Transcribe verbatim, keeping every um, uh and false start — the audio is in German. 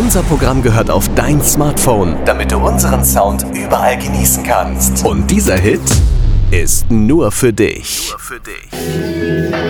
Unser Programm gehört auf dein Smartphone, damit du unseren Sound überall genießen kannst. Und dieser Hit ist nur für dich. Nur für dich.